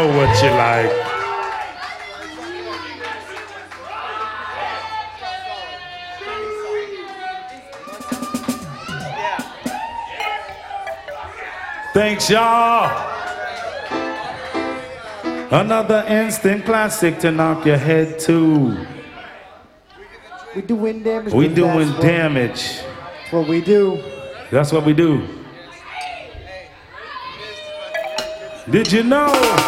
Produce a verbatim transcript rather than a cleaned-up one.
what you like. Thanks, y'all. Another instant classic to knock your head to. We doing damage. We doing damage. That's what we do. That's what we do. Did you know?